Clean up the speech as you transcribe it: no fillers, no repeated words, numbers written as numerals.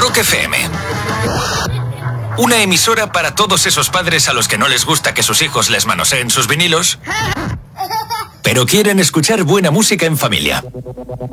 Rock FM. Una emisora para todos esos padres a los que no les gusta que sus hijos les manoseen sus vinilos, pero quieren escuchar buena música en familia.